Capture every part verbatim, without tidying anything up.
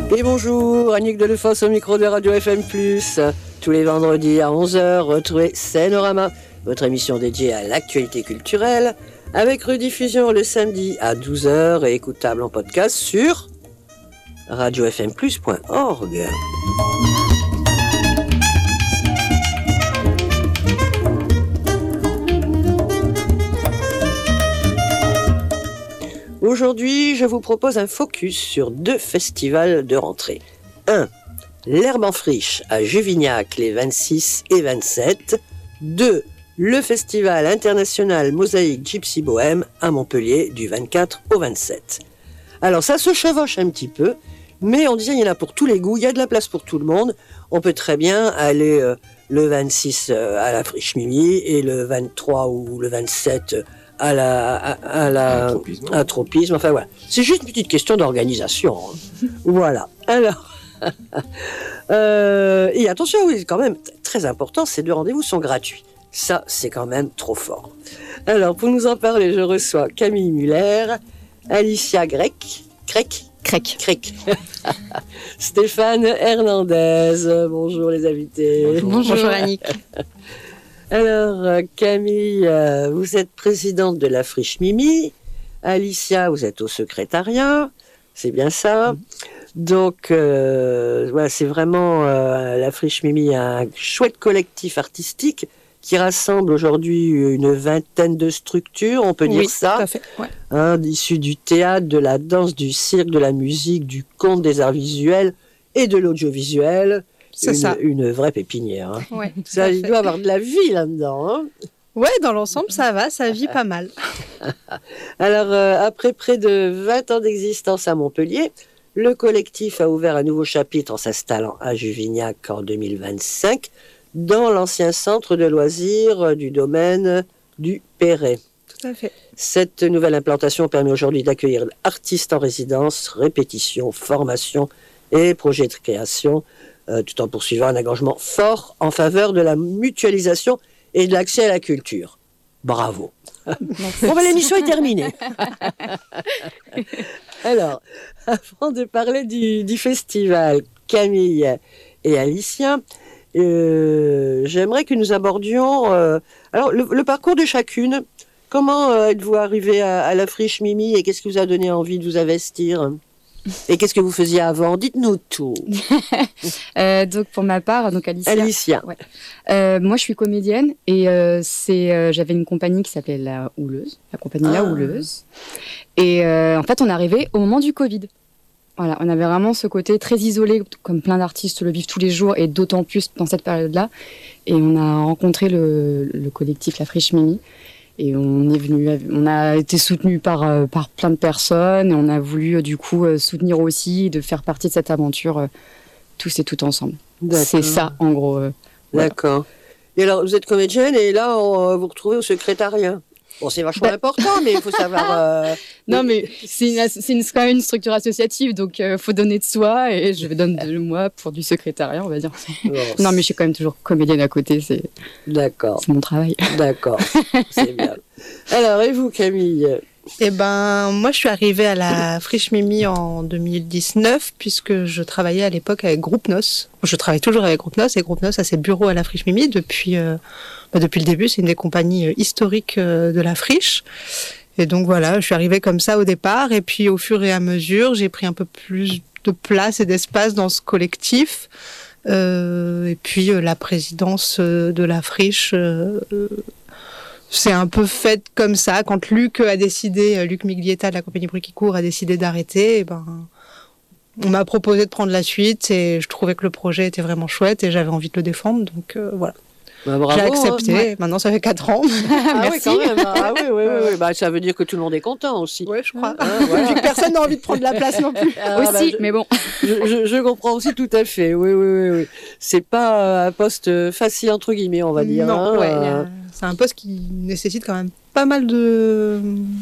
Et bonjour, Annick Delefosse au micro de Radio F M plus. Tous les vendredis à onze heures, retrouvez Scénorama, votre émission dédiée à l'actualité culturelle, avec rediffusion le samedi à douze heures et écoutable en podcast sur radio f m plus point org. Aujourd'hui, je vous propose un focus sur deux festivals de rentrée. un. L'Herbe en friche à Juvignac les vingt-six et vingt-sept. deux. Le Festival international Mosaïque Gypsy Bohème à Montpellier du vingt-quatre au vingt-sept. Alors ça se chevauche un petit peu, mais on disait il y en a pour tous les goûts, il y a de la place pour tout le monde. On peut très bien aller euh, le vingt-six euh, à la Friche Mimi et le vingt-trois ou le vingt-sept euh, à la à, à la tropisme. À tropisme. Enfin voilà, c'est juste une petite question d'organisation. Hein. Voilà. Alors euh, et attention, oui, quand même très important, ces deux rendez-vous sont gratuits. Ça, c'est quand même trop fort. Alors, pour nous en parler, je reçois Camille Muller, Alicia Grec, Crec, Crec, Crec, Stéphane Hernandez. Bonjour les invités. Bonjour, Bonjour Annick. Alors, Camille, vous êtes présidente de la Friche Mimi. Alicia, vous êtes au secrétariat. C'est bien ça. Mmh. Donc, euh, voilà, c'est vraiment euh, la Friche Mimi, un chouette collectif artistique qui rassemble aujourd'hui une vingtaine de structures, on peut dire oui, ça, tout à fait, ouais. hein, issues du théâtre, de la danse, du cirque, de la musique, du conte, des arts visuels et de l'audiovisuel. C'est une, ça. Une vraie pépinière. Hein. Ouais, ça, il doit avoir de la vie là-dedans. Hein. Ouais, dans l'ensemble, ça va, ça vit pas mal. Alors, euh, après près de vingt ans d'existence à Montpellier, le collectif a ouvert un nouveau chapitre en s'installant à Juvignac en deux mille vingt-cinq, dans l'ancien centre de loisirs du domaine du Perret. Tout à fait. Cette nouvelle implantation permet aujourd'hui d'accueillir artistes en résidence, répétition, formation et projets de création, euh, tout en poursuivant un engagement fort en faveur de la mutualisation et de l'accès à la culture. Bravo. Bon, ben, l'émission est terminée. Alors, avant de parler du, du festival, Camille et Alicia, Euh, j'aimerais que nous abordions euh, alors le, le parcours de chacune. Comment euh, êtes-vous arrivée à, à la Friche Mimi et qu'est-ce qui vous a donné envie de vous investir? Et qu'est-ce que vous faisiez avant? Dites-nous tout. euh, donc pour ma part, donc Alicia. Alicia. Ouais. Euh, moi, je suis comédienne et euh, c'est, euh, j'avais une compagnie qui s'appelait La Houleuse, la compagnie ah. La Houleuse. Et euh, en fait, on est arrivé au moment du Covid. Voilà, on avait vraiment ce côté très isolé, comme plein d'artistes le vivent tous les jours, et d'autant plus dans cette période-là. Et on a rencontré le, le collectif La Friche Mimi, et on est venu, on a été soutenu par par plein de personnes, et on a voulu du coup soutenir aussi, de faire partie de cette aventure tous et toutes ensemble. D'accord. C'est ça, en gros. Euh, voilà. D'accord. Et alors, vous êtes comédienne, et là, on, vous retrouvez au secrétariat. Bon, c'est vachement bah... important, mais il faut savoir... Euh... Non, mais c'est, une, c'est une, quand même une structure associative, donc il euh, faut donner de soi, et je donne de moi pour du secrétariat, on va dire. Bon, non, mais je suis quand même toujours comédienne à côté, c'est, D'accord. c'est mon travail. D'accord, c'est bien. Alors, et vous, Camille? Eh ben, moi, je suis arrivée à la Friche Mimi en deux mille dix-neuf, puisque je travaillais à l'époque avec Groupe Nos. Je travaille toujours avec Groupe Nos, et Groupe Nos a ses bureaux à la Friche Mimi depuis... Euh, Bah depuis le début, c'est une des compagnies historiques de la Friche. Et donc voilà, je suis arrivée comme ça au départ. Et puis au fur et à mesure, j'ai pris un peu plus de place et d'espace dans ce collectif. Euh, et puis euh, la présidence de la Friche, euh, c'est un peu fait comme ça. Quand Luc a décidé, Luc Miglietta de la compagnie Bruit qui court a décidé d'arrêter, et ben, on m'a proposé de prendre la suite. Et je trouvais que le projet était vraiment chouette et j'avais envie de le défendre. Donc euh, voilà. Bah, bravo, j'ai accepté, hein. Maintenant ça fait quatre ans. Ah oui, quand même. Ah oui, oui, oui, oui. Bah, ça veut dire que tout le monde est content aussi. Oui, je crois. Ah, voilà. Puis que personne n'a envie de prendre la place non plus. Ah, aussi, bah, je, mais bon. Je, je, je comprends aussi tout à fait. Oui, oui, oui, oui. C'est pas un poste facile, entre guillemets, on va dire. Non, hein. ouais, euh... c'est un poste qui nécessite quand même pas mal de,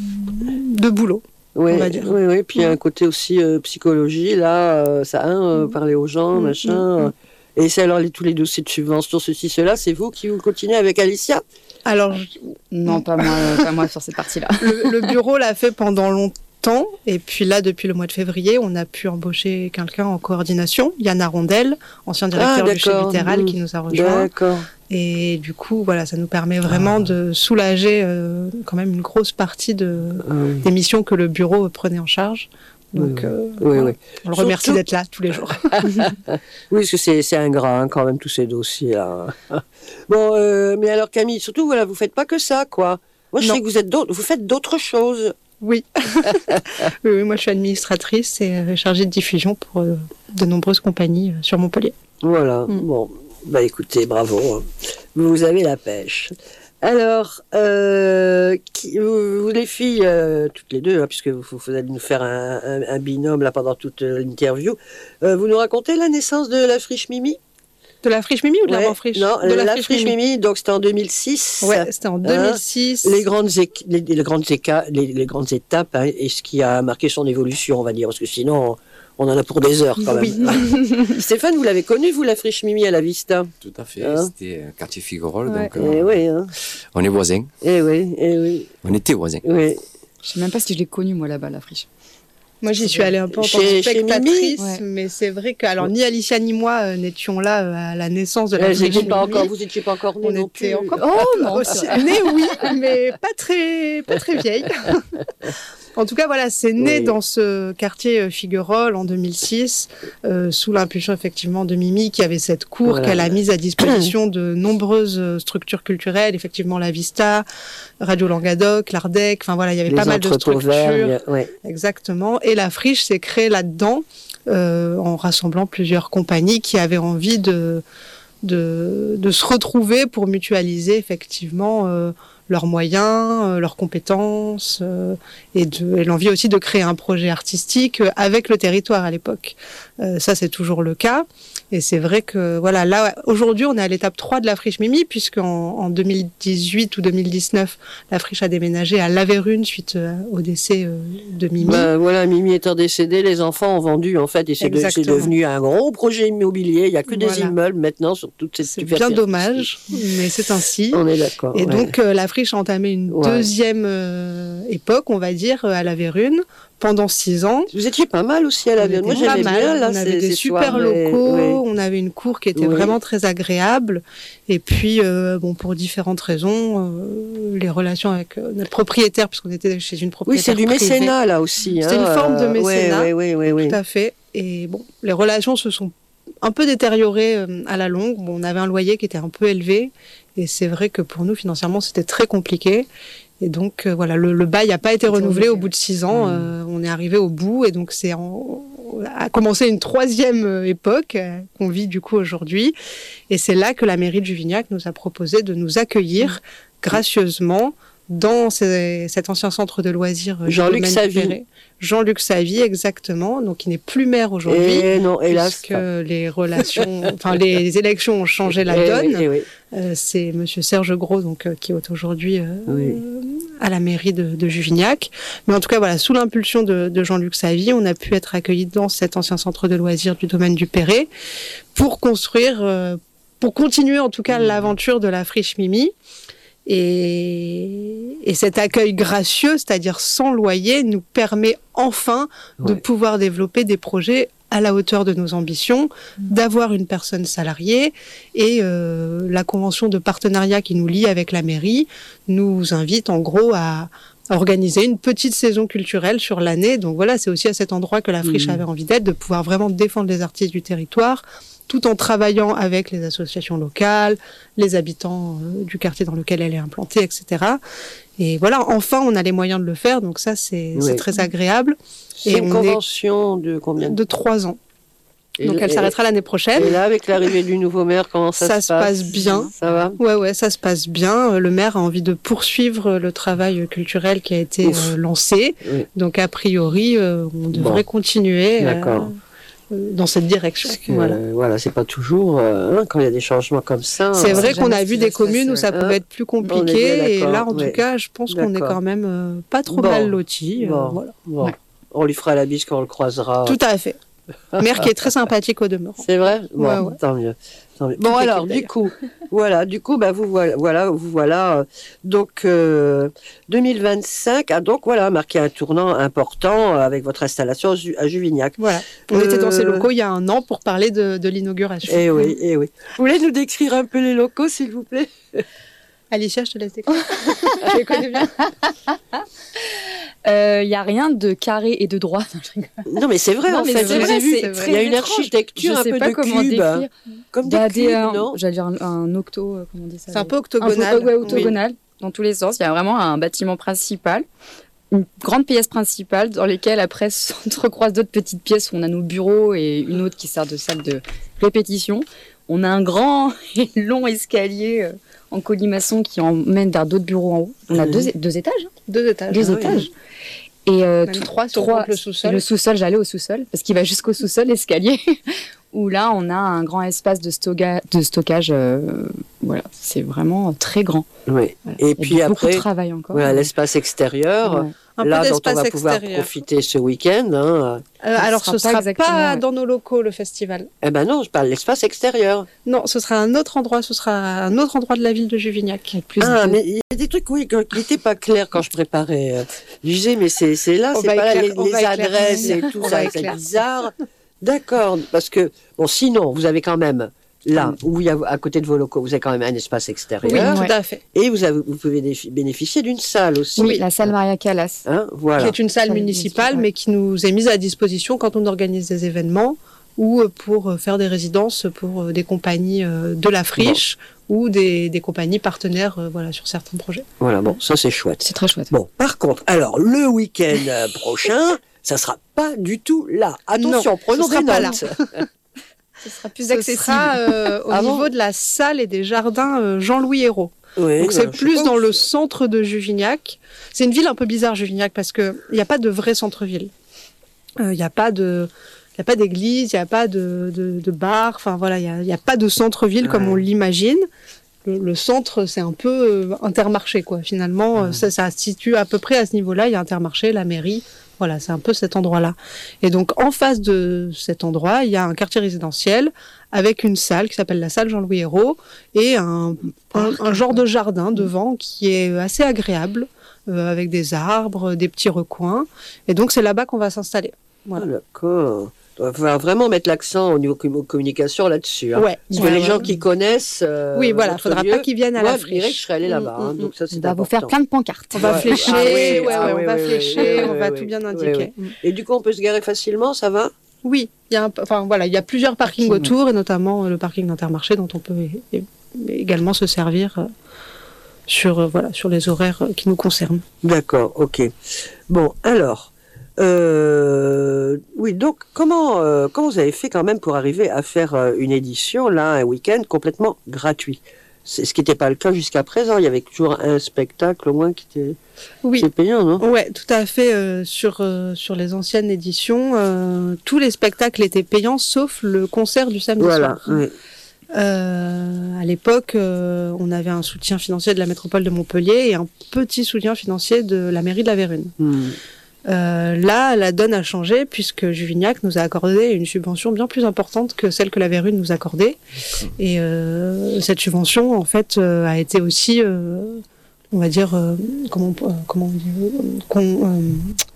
de boulot. Oui, on va dire. oui, oui. Puis il y a un côté aussi euh, psychologie, là, euh, ça, hein, euh, parler aux gens, mmh, machin. Mmh, mmh. Et c'est alors les, tous les dossiers de subvention, ceci, cela, c'est vous qui vous continuez avec Alicia? Alors, non, pas moi, pas moi sur cette partie-là. Le, le bureau l'a fait pendant longtemps. temps. Et puis là, depuis le mois de février, on a pu embaucher quelqu'un en coordination, Yann Arondel, ancien directeur ah, du Chez Littéral, mmh. qui nous a rejoint. D'accord. Et du coup, voilà, ça nous permet vraiment ah. de soulager euh, quand même une grosse partie de, ah, oui. des missions que le bureau prenait en charge. Donc, oui, euh, oui, voilà. oui. On le remercie Surtout... d'être là tous les jours. Oui, parce que c'est, c'est ingrat hein, quand même tous ces dossiers-là. Bon, euh, mais alors Camille, surtout, voilà, vous faites pas que ça, quoi. Moi, je non. sais que vous êtes d'autres, vous faites d'autres choses. Oui. oui, oui, moi je suis administratrice et euh, chargée de diffusion pour euh, de nombreuses compagnies euh, sur Montpellier. Voilà, mm. bon, bah écoutez, bravo, vous avez la pêche. Alors, euh, qui, vous, vous les filles, euh, toutes les deux, hein, puisque vous, vous allez nous faire un, un, un binôme là pendant toute l'interview, euh, vous nous racontez la naissance de la Friche Mimi ? De la Friche Mimi ou de ouais, l'Herbe en Friche ? Non, de la, la Friche, friche Mimi. Mimi, donc c'était en deux mille six. Ouais, c'était en deux mille six. Hein, les, grandes éca- les, les, grandes éca- les, les grandes étapes, hein, et ce qui a marqué son évolution, on va dire, parce que sinon, on en a pour des heures quand même. Oui. Stéphane, vous l'avez connue, vous, la Friche Mimi à la Vista ? Tout à fait, hein, c'était un quartier Figuerolles, ouais. donc euh, oui, hein. on est voisins. Eh oui, eh oui. On était voisins. Oui. Je sais même pas si je l'ai connue, moi, là-bas, la Friche. Moi, j'y suis allée un peu en tant que spectatrice, ouais. mais c'est vrai que alors, ni Alicia ni moi euh, n'étions là euh, à la naissance de la Friche Mimi. Pas encore, vous n'étiez pas encore née on non était plus. Encore oh non, née, oui, mais pas très, pas très vieille. En tout cas, voilà, c'est né oui. dans ce quartier Figuerolles en deux mille six, euh, sous l'impulsion effectivement de Mimi, qui avait cette cour voilà. qu'elle a mise à disposition de nombreuses structures culturelles, effectivement la Vista, Radio Languedoc, l'Ardec, enfin voilà, il y avait Les pas mal de structures. Verts, ouais. Exactement. Et la Friche s'est créée là-dedans, euh, en rassemblant plusieurs compagnies qui avaient envie de, de, de se retrouver pour mutualiser effectivement euh, leurs moyens, euh, leurs compétences euh, et, de, et l'envie aussi de créer un projet artistique euh, avec le territoire à l'époque. Euh, ça, c'est toujours le cas. Et c'est vrai que, voilà, là, aujourd'hui, on est à l'étape trois de la Friche Mimi, puisqu'en en deux mille dix-huit ou deux mille dix-neuf, la Friche a déménagé à Lavérune suite euh, au décès euh, de Mimi. Ben, voilà, Mimi étant décédée, les enfants ont vendu, en fait, et c'est, de, c'est devenu un gros projet immobilier. Il n'y a que des voilà. immeubles maintenant sur toute cette superficie. C'est bien dommage, mais c'est ainsi. On est d'accord. Et ouais. donc, euh, la Friche a entamé une ouais. deuxième euh, époque, on va dire, à Lavérune, pendant six ans. Vous étiez pas mal aussi à Lavérune. Moi, j'aimais mal. bien. Là, on avait des super soirées. locaux, oui. on avait une cour qui était oui. vraiment très agréable. Et puis, euh, bon, pour différentes raisons, euh, les relations avec euh, notre propriétaire, puisqu'on était chez une propriétaire Oui, c'est du privée. mécénat, là aussi. C'est hein, une forme de mécénat. Oui, oui, oui, oui. Tout à fait. Et bon, les relations se sont un peu détériorées euh, à la longue. Bon, on avait un loyer qui était un peu élevé. Et c'est vrai que pour nous, financièrement, c'était très compliqué. Et donc, euh, voilà, le, le bail n'a pas été renouvelé au bout de six ans. Mmh. Euh, on est arrivé au bout et donc c'est en, a commencé une troisième époque euh, qu'on vit du coup aujourd'hui. Et c'est là que la mairie de Juvignac nous a proposé de nous accueillir mmh. gracieusement dans ces, cet ancien centre de loisirs Jean-Luc Savy. Jean-Luc Savy, exactement. Donc, il n'est plus maire aujourd'hui. Et non, hélas. Puisque les relations, enfin, les élections ont changé la et donne. Oui, oui. Euh, c'est monsieur Serge Gros, donc, euh, qui est aujourd'hui, euh, oui. à la mairie de, de Juvignac. Mais en tout cas, voilà, sous l'impulsion de, de Jean-Luc Savy, on a pu être accueillis dans cet ancien centre de loisirs du domaine du Perret pour construire, euh, pour continuer, en tout cas, mmh. l'aventure de la Friche Mimi. Et, et cet accueil gracieux, c'est-à-dire sans loyer, nous permet enfin ouais. de pouvoir développer des projets à la hauteur de nos ambitions, d'avoir une personne salariée. Et euh, la convention de partenariat qui nous lie avec la mairie nous invite en gros à organiser une petite saison culturelle sur l'année. Donc voilà, c'est aussi à cet endroit que la Friche mmh. avait envie d'être, de pouvoir vraiment défendre les artistes du territoire, tout en travaillant avec les associations locales, les habitants euh, du quartier dans lequel elle est implantée, et cetera. Et voilà, enfin, on a les moyens de le faire, donc ça, c'est, oui. c'est très agréable. C'est et une convention de combien de, de trois ans. Et donc, elle et, s'arrêtera l'année prochaine. Et là, avec l'arrivée du nouveau maire, comment ça, ça se passe ? Ça se passe bien. Ça va ? Ouais, ouais, ça se passe bien. Le maire a envie de poursuivre le travail culturel qui a été euh, lancé. Oui. Donc, a priori, euh, on devrait bon. continuer. D'accord. Euh, dans cette direction. Que, voilà, euh, voilà, c'est pas toujours euh, hein, quand il y a des changements comme ça. C'est vrai qu'on a ce vu des communes où ça pouvait hein être plus compliqué, et là, en ouais. tout cas, je pense d'accord. qu'on est quand même euh, pas trop bon. mal lotis. Bon. Euh, voilà. Bon. Ouais. On lui fera la bise quand on le croisera. Tout à fait. Maire qui est très sympathique au demeurant. C'est vrai. Bon, Ouais, ouais. tant mieux. Tant mieux. Toute Bon l'équipe, alors, du d'ailleurs. coup, voilà, du coup, bah vous voilà, voilà, vous voilà. euh, Donc euh, deux mille vingt-cinq a donc voilà marqué un tournant important euh, avec votre installation à Ju- à Juvignac. Voilà. On était dans ces Euh, locaux il y a un an pour parler de, de l'inauguration. Eh oui, eh oui. Vous voulez nous décrire un peu les locaux, s'il vous plaît? Alicia, je te laisse décrire. Je les connais bien. Il euh, y a rien de carré et de droit. Non, mais c'est vrai, Non, en mais fait. c'est je vrai, vous ai vu. c'est Il y a une étrange. architecture Je un sais peu pas de comment cubes, hein. décrire. Comme des Bah, cubes, un- non? J'allais dire un, un octo, euh, comment on dit ça C'est un peu Un octogonal. peu, ouais, octogonal, dans tous les sens. Il y a vraiment un bâtiment principal, une grande pièce principale dans lesquelles après s'entrecroisent d'autres petites pièces où on a nos bureaux et une autre qui sert de salle de répétition. On a un grand et long escalier euh, en colimaçon qui emmène vers d'autres bureaux en haut. On a Mhm. deux, deux étages. hein. Deux étages. Deux Ah oui. étages. Et euh, Même tout- trois, si on trois- compte le et sous-sol. le sous-sol, j'allais au sous-sol, parce qu'il va jusqu'au sous-sol, l'escalier, où là, on a un grand espace de, stocka- de stockage. euh, voilà, c'est vraiment très grand. Oui. Voilà. Et Il y a puis beaucoup après, de travail encore. voilà, l'espace extérieur, Ouais. Un peu là dont on d'espace va pouvoir extérieur. profiter ce week-end. Hein. Euh, alors, sera ce pas sera exactement, pas ouais. dans nos locaux, le festival. Eh ben non, je parle de l'espace extérieur. Non, ce sera un autre endroit. Ce sera un autre endroit de la ville de Juvignac. Avec plus Ah, de- mais il y a des trucs, oui, qui n'étaient pas clairs quand je préparais. euh. Je disais, mais c'est c'est là, On c'est va pas là, les, éclair- on les va éclaircir. adresses et tout On ça, va c'est éclaircir. bizarre. D'accord, parce que, bon, sinon, vous avez quand même, là, où il y a, à côté de vos locaux, vous avez quand même un espace Oui, extérieur. ouais. tout à fait. Et vous, avez, vous pouvez défi- bénéficier d'une salle aussi. Oui, la salle Maria Callas. Hein, Qui voilà. est une salle Salle municipale, municipale. mais qui nous est mise à disposition quand on organise des événements ou euh, pour euh, faire des résidences pour euh, des compagnies euh, de la friche ou des, des compagnies partenaires euh, voilà, sur certains projets. Voilà, bon, ça c'est chouette. C'est très chouette. Bon, par contre, alors, le week-end euh, prochain, ça sera pas du tout là. Attention, Non, prenons ce sera des pas là. notes. Ce sera plus Ce accessible. sera euh, au Ah bon niveau de la salle et des jardins euh, Jean-Louis Hérault. Oui, Donc euh, c'est je sais plus pas dans où le c'est. centre de Juvignac. C'est une ville un peu bizarre, Juvignac, parce que il n'y a pas de vrai centre-ville. Euh, Il n'y a pas de, il y a pas d'église, il n'y a pas de, de, de bar. Enfin voilà, il n'y a, il y a pas de centre-ville comme Ouais. on l'imagine. Le, le centre, c'est un peu euh, Intermarché, quoi. Finalement, euh, Ouais. ça, ça se situe à peu près à ce niveau-là. Il y a Intermarché, la mairie. Voilà, c'est un peu cet endroit-là. Et donc, en face de cet endroit, il y a un quartier résidentiel avec une salle qui s'appelle la salle Jean-Louis Hérault et un, un, un genre de jardin devant qui est assez agréable, euh, avec des arbres, des petits recoins. Et donc, c'est là-bas qu'on va s'installer. Voilà. Ah, d'accord. Il va vraiment mettre l'accent au niveau com- communication là-dessus. Hein. Ouais. Parce Ouais, que les ouais. gens qui connaissent. euh, Oui, voilà, votre faudra lieu, pas qu'ils viennent à moi, la je dirais que je friche. serais allé là-bas. Mm, hein, mm, donc ça, On c'est va vous faire important. plein de pancartes. On va Ouais. flécher, Ah oui, ouais, ah ouais, oui, on va oui, flécher, oui, on oui, va oui, tout bien oui, indiquer. oui. Et du coup, on peut se garer facilement, ça va? Oui, il y a un, enfin voilà, il y a plusieurs parkings Parking, autour et notamment euh, le parking d'Intermarché dont on peut é- é- également se servir euh, sur euh, voilà sur les horaires euh, qui nous concernent. D'accord, ok. Bon, alors, euh, oui, donc comment euh, comment vous avez fait quand même pour arriver à faire euh, une édition là, un week-end complètement gratuit? C'est ce qui n'était pas le cas jusqu'à présent. Il y avait toujours un spectacle au moins qui était, Oui. qui était payant, non? Ouais, tout à fait. euh, sur euh, sur les anciennes éditions, euh, tous les spectacles étaient payants sauf le concert du samedi Voilà. soir. Oui. Euh, à l'époque, euh, on avait un soutien financier de la métropole de Montpellier et un petit soutien financier de la mairie de la Vérune. Hmm. Euh, là, la donne a changé puisque Juvignac nous a accordé une subvention bien plus importante que celle que la Vérune nous accordait. Et euh, cette subvention, en fait, euh, a été aussi, euh, on va dire, euh, comment, on- euh, comment on dit, euh, qu'on, euh,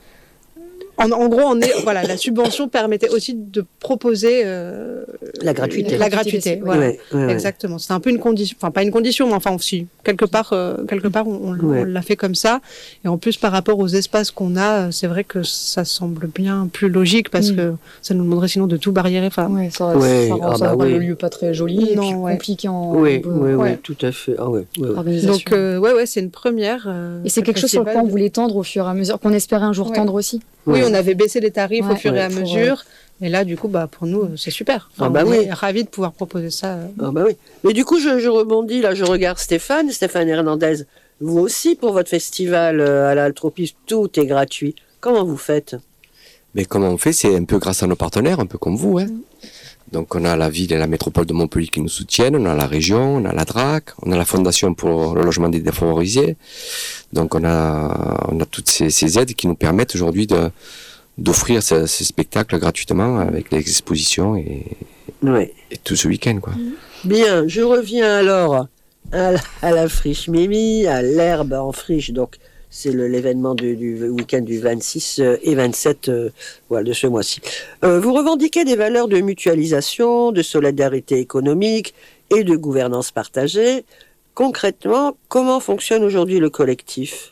en, en gros, on est, voilà, la subvention permettait aussi de proposer euh, La gratuité. La gratuité, Oui, voilà. Ouais, ouais, ouais. Exactement. C'était un peu une condition, enfin pas une condition, mais enfin aussi quelque part, euh, quelque part, on, on- Ouais. on l'a fait comme ça. Et en plus, par rapport aux espaces qu'on a, euh, c'est vrai que ça semble bien plus logique parce Mm. que ça nous demanderait sinon de tout barriérer. Enfin, Ouais, ça, Ouais, ça rend, ah ça bah rend oui. le lieu pas très joli et Non, puis ouais. compliqué en Oui, en- oui, oui, ouais. tout à fait. Ah, ouais, ouais, ouais. organisation. donc euh, ouais, ouais, c'est une première. euh, et c'est ce quelque chose sur lequel on festival. voulait tendre au fur et à mesure, qu'on espérait un jour Ouais. tendre aussi. Oui, Ouais. on avait baissé les tarifs au Ouais. fur et à Ouais, pour, mesure. Et là, du coup, bah pour nous, euh, c'est super. Ah bah on oui. est ravis de pouvoir proposer ça. euh. Ah bah oui. Mais du coup, je, je rebondis, là, je regarde Stéphane, Stéphane Hernandez. Vous aussi, pour votre festival euh, à l'Altropiste, tout est gratuit. Comment vous faites? Mais comment on fait? C'est un peu grâce à nos partenaires, un peu comme vous. Hein. Donc on a la ville et la métropole de Montpellier qui nous soutiennent, on a la région, on a la D R A C, on a la Fondation pour le logement des défavorisés. Donc on a, on a toutes ces, ces aides qui nous permettent aujourd'hui de, d'offrir ces, ces spectacles gratuitement avec les expositions et, Ouais. et tout ce week-end, quoi. Bien, je reviens alors à la, à la friche Mimi, à l'herbe en friche. Donc, c'est le, l'événement du, du week-end du vingt-six et vingt-sept euh, voilà, de ce mois-ci. Euh, vous revendiquez des valeurs de mutualisation, de solidarité économique et de gouvernance partagée. Concrètement, comment fonctionne aujourd'hui le collectif?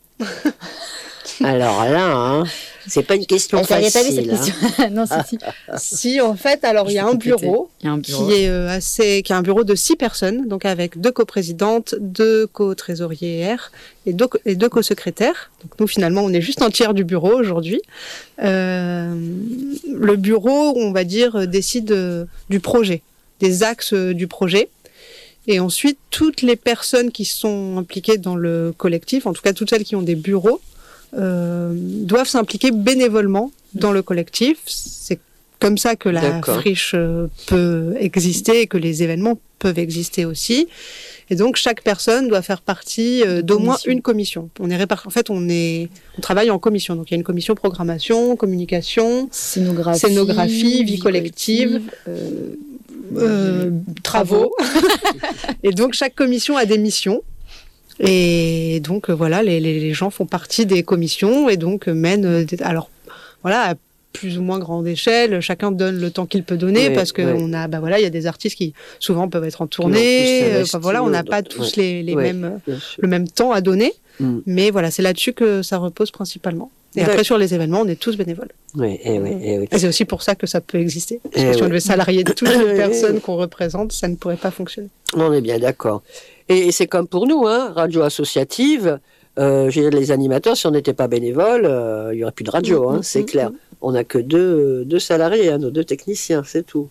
Alors là, hein, c'est pas une question Elle t'avait pas vu facile. cette hein. question. Non, si, si. Si, en fait, alors il y a un bureau, Il y a un bureau. qui est euh, assez, qui est un bureau de six personnes, donc avec deux coprésidentes, deux co-trésorières et deux, co- et deux co-secrétaires. Donc nous, finalement, on est juste un tiers du bureau aujourd'hui. Euh, le bureau, on va dire, euh, décide euh, du projet, des axes euh, du projet. Et ensuite, toutes les personnes qui sont impliquées dans le collectif, en tout cas toutes celles qui ont des bureaux, euh, doivent s'impliquer bénévolement dans le collectif. C'est comme ça que la D'accord. friche euh, peut exister et que les événements peuvent exister aussi. Et donc chaque personne doit faire partie euh, d'au moins Commission. une commission. On est répar- en fait, on est, on travaille en commission. Donc il y a une commission programmation, communication, Scénographie, Scénographie, vie collective, euh, euh, travaux. Et donc chaque commission a des missions. Et donc euh, voilà, les, les, les gens font partie des commissions et donc euh, mènent. euh, des- alors voilà, à plus ou moins grande échelle, chacun donne le temps qu'il peut donner Ouais, parce que ouais. on a, bah voilà, il y a des artistes qui souvent peuvent être en Qui ont tournée. plus euh, investi, Enfin voilà, on n'a donc, pas tous ouais. les, les Ouais. mêmes, Bien sûr. le même temps à donner. Mm. Mais voilà, c'est là-dessus que ça repose principalement. Et D'accord. après sur les événements, on est tous bénévoles. Oui, eh oui, eh oui. Et c'est aussi pour ça que ça peut exister. Parce Eh que si on ouais. devait salarier toutes les Eh personnes ouais. qu'on représente, ça ne pourrait pas fonctionner. On est bien d'accord. Et, et c'est comme pour nous, hein, radio associative. Euh, j'ai les animateurs, si on n'était pas bénévole, euh, il y aurait plus de radio, hein, Mm, c'est mm, clair. mm. On n'a que deux, deux salariés, hein, nos deux techniciens, c'est tout.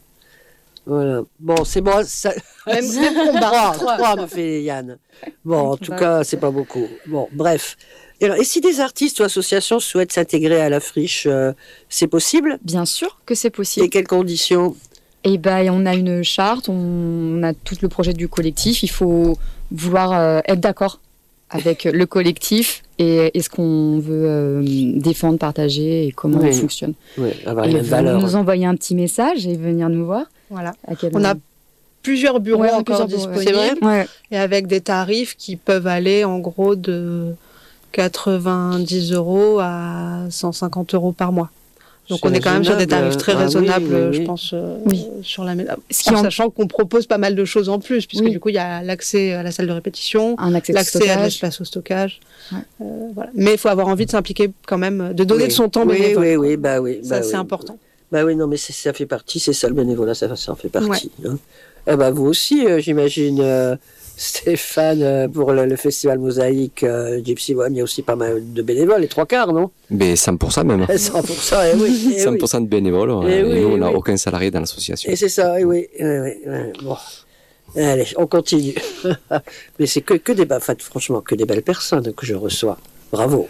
Voilà. Bon, c'est bon. Ça... Même, même combat. trois, trois, me fait Yann. Bon, en tout Bah, cas, c'est pas beaucoup. Bon, bref. Et, alors, et si des artistes ou associations souhaitent s'intégrer à la friche, euh, c'est possible? Bien sûr que c'est possible. Et quelles conditions? Et ben, on a une charte, on a tout le projet du collectif. Il faut vouloir euh, être d'accord avec le collectif et, et ce qu'on veut euh, défendre, partager et comment Oui. on fonctionne. Oui, avoir Et les mêmes vous valeurs. nous envoyer un petit message et venir nous voir. Voilà. À quel On a plusieurs bureaux Ouais, on a encore plusieurs bureaux, ouais. disponibles. C'est vrai Ouais. Et avec des tarifs qui peuvent aller en gros de quatre-vingt-dix euros à cent cinquante euros par mois. Donc C'est on est quand même sur des raisonnable. tarifs très Ah oui, raisonnables, oui, oui. je pense, euh, Oui. sur la méthode. Ce qui En en- sachant qu'on propose pas mal de choses en plus, puisque Oui. du coup il y a l'accès à la salle de répétition, un accès de l'accès à stockage. l'espace au stockage. Ouais. Euh, voilà. Mais il faut avoir envie de s'impliquer quand même, de donner Oui. de son temps oui, bénévole. Oui, oui, bah oui. Ça bah c'est oui. important. Bah oui, non, mais c'est- ça fait partie, c'est ça le bénévolat, ça, ça en fait partie. Hein. Eh ben, vous aussi, euh, j'imagine, euh, Stéphane, euh, pour le, le festival Mosaïque euh, Gypsy One, il y a aussi pas mal de bénévoles, les trois quarts, non? Mais cent pour cent même. cent pour cent, eh oui. Eh cent oui. pour cent de bénévoles. Eh et oui, nous, on eh n'a oui. aucun salarié dans l'association. Et c'est ça, eh oui. eh oui, eh, bon. Allez, on continue. Mais c'est que, que des, ba- enfin, franchement, que des belles personnes que je reçois. Bravo.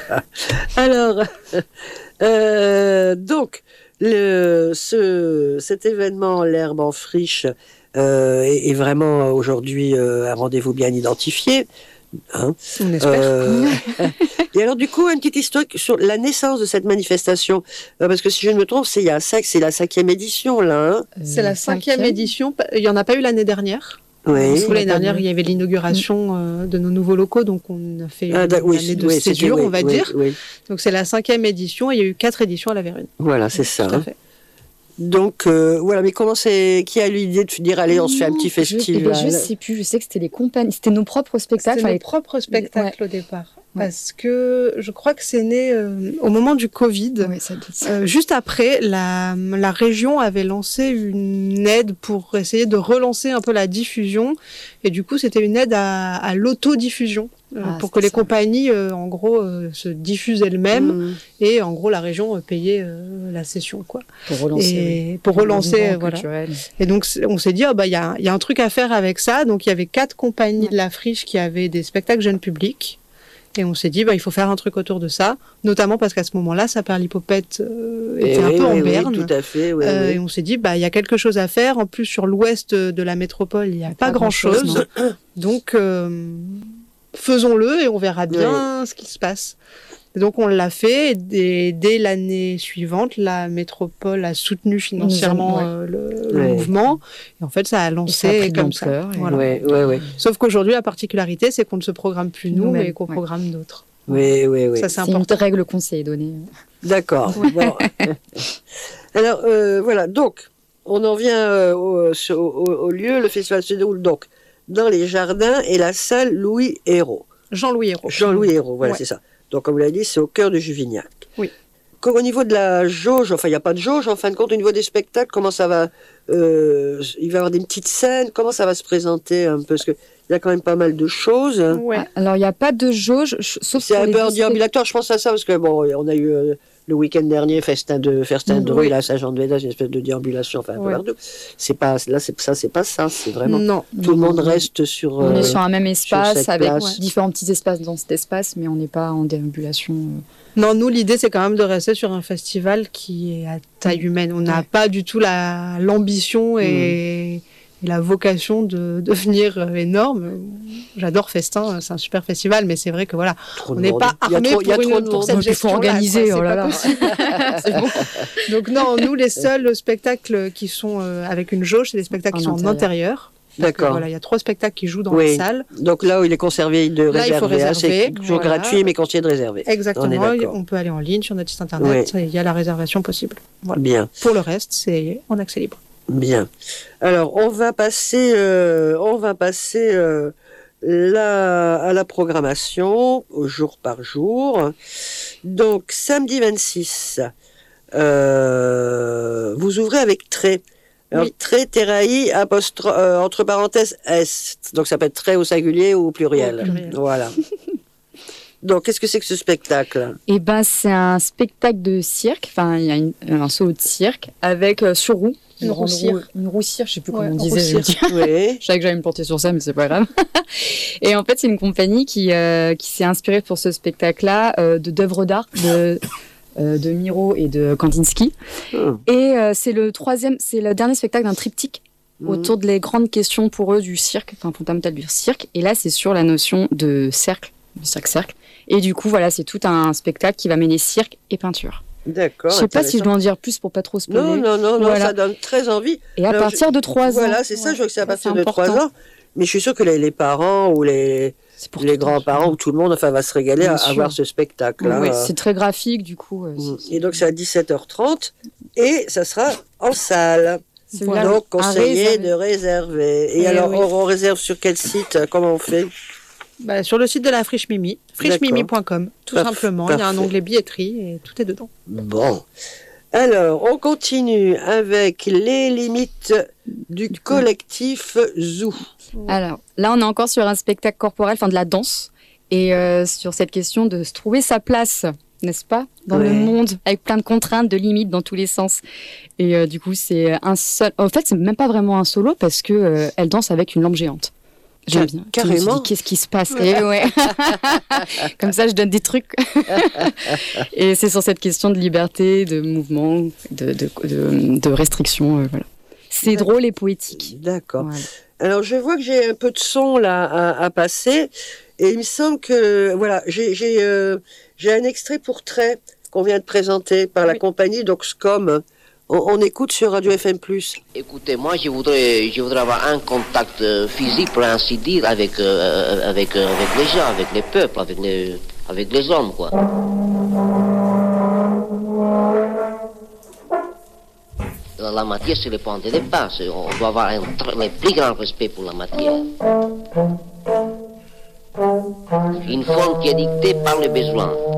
Alors, euh, donc, le, ce, cet événement, l'herbe en friche, euh, est, est vraiment aujourd'hui euh, un rendez-vous bien identifié. Hein. On espère. Euh, et alors, du coup, une petite histoire sur la naissance de cette manifestation. Euh, parce que si je ne me trompe, c'est, il y a un cinq- c'est la cinquième édition, là. Hein. C'est la cinquième édition. Il n'y en a pas eu l'année dernière. Oui. Parce que l'année On a pas dernière, vu. il y avait l'inauguration euh, de nos nouveaux locaux, donc on a fait Ah, une d'ac- oui, année de oui, c'était- césure, oui, on va oui, dire. oui. Donc c'est la cinquième édition et il y a eu quatre éditions à la Vérune. Voilà, c'est ça. Tout à hein. fait. Donc, euh, voilà, mais comment c'est. Qui a eu l'idée de dire, allez, on se fait un petit Je, eh ben, festival je sais plus, je sais que c'était les compagnies, c'était nos propres spectacles. C'était enfin, nos les- propres spectacles au départ. Ouais. Parce que je crois que c'est né euh, au moment du Covid. Ouais, ça doit être- Euh, juste après, la, la région avait lancé une aide pour essayer de relancer un peu la diffusion. Et du coup, c'était une aide à, à l'autodiffusion. euh, Ah, pour que c'était les ça. compagnies, euh, en gros, euh, se diffusent elles-mêmes. Mmh. Et en gros, la région euh, payait euh, la session, quoi. pour relancer. Et oui. pour relancer, Le mouvement euh, voilà. culturel. Et donc, c'est- on s'est dit, ah, bah, il y a, il y a un truc à faire avec ça. Donc, il y avait quatre compagnies Ouais. de la friche qui avaient des spectacles jeunes publics. Et on s'est dit, bah, il faut faire un truc autour de ça. Notamment parce qu'à ce moment-là, Saper-Lipopette euh, Et était un oui, peu en oui, oui, berne. tout à fait, oui, Euh, oui. Et on s'est dit, bah, il y a quelque chose à faire. En plus, sur l'ouest de la métropole, il n'y a pas, Pas grand-chose, grand-chose. Donc, euh, faisons-le et on verra bien ce qui se passe. Et donc on l'a fait et dès l'année suivante, la métropole a soutenu financièrement ouais. euh, le, le Ouais. mouvement. Et en fait, ça a lancé ça a pris de comme ça. l'ampleur, et- Voilà. Ouais, ouais, ouais. Sauf qu'aujourd'hui, la particularité, c'est qu'on ne se programme plus nous, Nous-mêmes, mais qu'on ouais. programme d'autres. Oui, oui, oui. Ça, c'est C'est une important. règle qu'on s'est donnée. D'accord. Bon. Alors, euh, voilà. Donc, on en vient euh, au, sur- au- au lieu. Le festival se déroule donc dans les jardins et la salle Louis Hérault. Jean-Louis Hérault. Jean-Louis Hérault, voilà, Ouais. c'est ça. Donc, comme vous l'avez dit, c'est au cœur de Juvignac. Oui. Qu'au- Au niveau de la jauge, enfin, il n'y a pas de jauge, en fin de compte, au niveau des spectacles, comment ça va euh, il va y avoir des petites scènes, comment ça va se présenter un peu? Parce qu'il y a quand même pas mal de choses. Ouais. Ah, alors, il n'y a pas de jauge, ch- sauf C'est pour un les peu en deux déambulatoire, je pense à ça, parce que bon, on a eu euh, le week-end dernier, festin de, festin de Oui. rue, là, à Saint-Jean-de-Védas, une espèce de déambulation, enfin, un peu Ouais. partout. C'est pas, là, c'est, ça, c'est pas ça, c'est vraiment, Non. tout le Non, monde non. reste sur, On euh, est sur un même espace cette avec place. différents petits espaces dans cet espace, mais on n'est pas en déambulation. euh. Non, nous, l'idée, c'est quand même de rester sur un festival qui est à taille humaine. On n'a Ouais. pas du tout la, l'ambition et, et la vocation de devenir euh, énorme. J'adore Festin, c'est un super festival, mais c'est vrai que voilà, trop on de n'est monde. pas Il y a armé trop, il y a pour, trop une, de pour monde. cette Donc, il faut gestion-là, organiser, quoi. C'est oh là pas là. possible. C'est bon. Donc non, nous, les seuls spectacles qui sont euh, avec une jauge, c'est des spectacles En qui sont en intérieur. intérieur. D'accord. Voilà, il y a trois spectacles qui jouent dans Oui. la salle. Donc là où il est conservé de Là, il faut réserver, hein, c'est réserver, toujours voilà. gratuit, mais conseillé de réserver. On est Exactement. d'accord. On peut aller en ligne sur notre site internet. Il y a la réservation possible. Voilà. Bien. Pour le reste, c'est en accès libre. Bien. Alors, on va passer, euh, on va passer euh, là à la programmation, au jour par jour. Donc, samedi vingt-six, euh, vous ouvrez avec trait. Alors, Oui. trait, terraï, apostro- euh, entre parenthèses, S. Donc, ça peut être trait au singulier ou au pluriel. Au pluriel. Voilà. Donc, qu'est-ce que c'est que ce spectacle? Et ben, c'est un spectacle de cirque. Enfin, il y a une- un saut de cirque avec euh, sur roue. Une roue grande cire. Une roue cire, je sais plus Ouais, comment on roue disait. je cire. me dis. Oui. Je savais que j'allais me planter sur ça, mais c'est pas grave. Et en fait, c'est une compagnie qui, euh, qui s'est inspirée pour ce spectacle-là euh, de d'œuvres d'art de, euh, de Miro et de Kandinsky. Hum. Et euh, c'est le troisième, c'est le dernier spectacle d'un triptyque Hum. autour de les grandes questions pour eux du cirque, enfin fondamental du cirque. Et là, c'est sur la notion de cercle, du cercle-cercle. Et du coup, voilà, c'est tout un spectacle qui va mêler cirque et peinture. D'accord. Je sais pas si je intéressant. dois en dire plus pour pas trop spoiler. Non, non, non, non, Voilà. ça donne très envie. Et à Alors, partir de trois ans. Voilà, c'est ça, Ouais. je vois que c'est à Ça, partir c'est de trois important. ans. Mais je suis sûr que les, les parents ou les, C'est pour les tout âge. grands-parents ou tout le monde enfin, va se régaler Bien à, à sûr. voir ce spectacle. Oui, c'est très graphique, du coup. euh, c'est- Et donc c'est à dix-sept heures trente et ça sera en salle. Celui-là, Donc à conseillé réserver. de réserver. Et, Eh alors oui. on, on réserve sur quel site? Comment on fait? Bah, sur le site de la Friche Mimi, friche mimi point com, tout Parf- simplement. Il y a un parfait. onglet billetterie et tout est dedans. Bon. Alors, on continue avec les limites du collectif Zoo. Alors, là, on est encore sur un spectacle corporel, enfin de la danse, et euh, sur cette question de se trouver sa place, n'est-ce pas, dans Ouais. le monde, avec plein de contraintes, de limites dans tous les sens. Et euh, du coup, c'est un seul. En fait, c'est même pas vraiment un solo parce que euh, elle danse avec une lampe géante. J'aime bien. Ca- Je me suis dit, carrément. Qu'est-ce qui se passe Et ouais. Comme ça, je donne des trucs. Et c'est sur cette question de liberté, de mouvement, de, de, de, de restriction. euh, voilà. C'est D'accord. drôle et poétique. D'accord. Voilà. Alors, je vois que j'ai un peu de son là à, à passer. Et il me semble que, voilà, j'ai j'ai euh, j'ai un extrait pour trait qu'on vient de présenter par la Oui. compagnie, donc SCOM. On, on écoute sur Radio F M plus. Écoutez, moi, je voudrais, je voudrais avoir un contact euh, physique, pour ainsi dire, avec, euh, avec, euh, avec les gens, avec les peuples, avec les, avec les hommes, quoi. La, la matière, c'est le point de départ. C'est- On doit avoir un tr- le plus grand respect pour la matière. Une forme qui est dictée par le besoin.